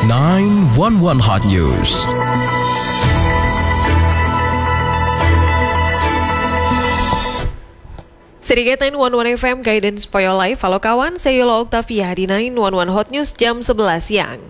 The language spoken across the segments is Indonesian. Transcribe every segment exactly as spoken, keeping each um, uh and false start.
nine one one Hot News. Sedikit sembilan satu satu F M Guidance for Your Life. Halo kawan, saya Yola Octavia di sembilan satu satu Hot News jam sebelas siang.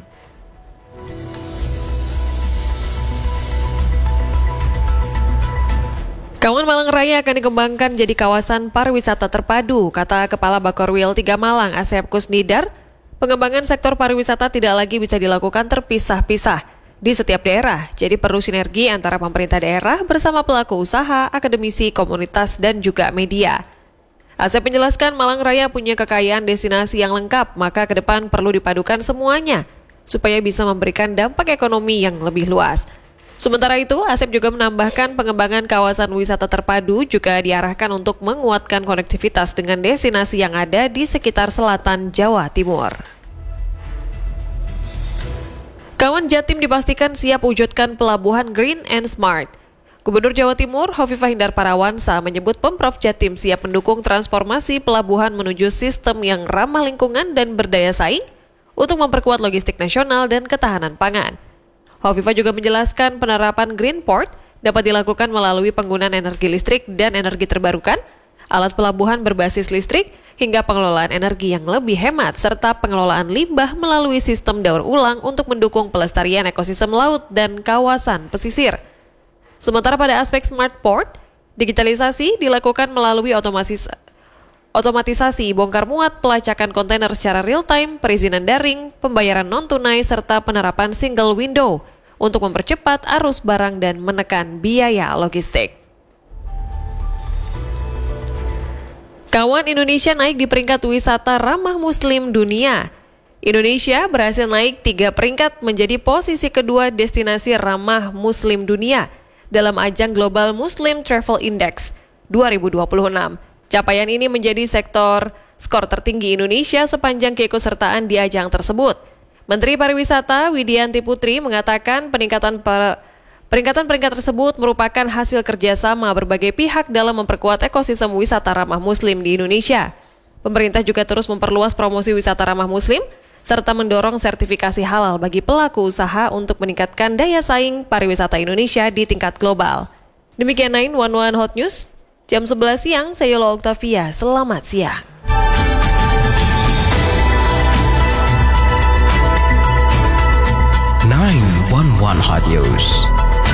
Kawan, Malang Raya akan dikembangkan jadi kawasan pariwisata terpadu, kata Kepala Bakorwil tiga Malang, Asep Kusnidar. Pengembangan sektor pariwisata tidak lagi bisa dilakukan terpisah-pisah di setiap daerah, jadi perlu sinergi antara pemerintah daerah bersama pelaku usaha, akademisi, komunitas, dan juga media. Asep menjelaskan Malang Raya punya kekayaan destinasi yang lengkap, maka ke depan perlu dipadukan semuanya supaya bisa memberikan dampak ekonomi yang lebih luas. Sementara itu, Asep juga menambahkan pengembangan kawasan wisata terpadu juga diarahkan untuk menguatkan konektivitas dengan destinasi yang ada di sekitar selatan Jawa Timur. Kawan, Jatim dipastikan siap wujudkan pelabuhan Green and Smart. Gubernur Jawa Timur, Hovifah Indar Parawansa, menyebut Pemprov Jatim siap mendukung transformasi pelabuhan menuju sistem yang ramah lingkungan dan berdaya saing untuk memperkuat logistik nasional dan ketahanan pangan. Hovifah juga menjelaskan penerapan Green Port dapat dilakukan melalui penggunaan energi listrik dan energi terbarukan, alat pelabuhan berbasis listrik, hingga pengelolaan energi yang lebih hemat, serta pengelolaan limbah melalui sistem daur ulang untuk mendukung pelestarian ekosistem laut dan kawasan pesisir. Sementara pada aspek Smart Port, digitalisasi dilakukan melalui otomatis, otomatisasi bongkar muat, pelacakan kontainer secara real-time, perizinan daring, pembayaran non-tunai, serta penerapan single window untuk mempercepat arus barang dan menekan biaya logistik. Kawan, Indonesia naik di peringkat wisata ramah Muslim dunia. Indonesia berhasil naik tiga peringkat menjadi posisi kedua destinasi ramah Muslim dunia dalam ajang Global Muslim Travel Index dua ribu dua puluh enam. Capaian ini menjadi sektor skor tertinggi Indonesia sepanjang keikutsertaan di ajang tersebut. Menteri Pariwisata Widianti Putri mengatakan peningkatan per, peringkatan-peringkat tersebut merupakan hasil kerjasama berbagai pihak dalam memperkuat ekosistem wisata ramah Muslim di Indonesia. Pemerintah juga terus memperluas promosi wisata ramah Muslim serta mendorong sertifikasi halal bagi pelaku usaha untuk meningkatkan daya saing pariwisata Indonesia di tingkat global. Demikian sembilan satu satu Hot News. Jam sebelas siang, saya Yola Octavia. Selamat siang. nine one one Hot News.